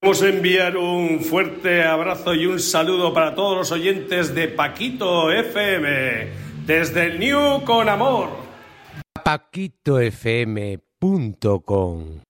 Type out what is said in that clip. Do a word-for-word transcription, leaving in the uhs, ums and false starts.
Queremos enviar un fuerte abrazo y un saludo para todos los oyentes de Paquito F M, desde el New con amor. paquito f m punto com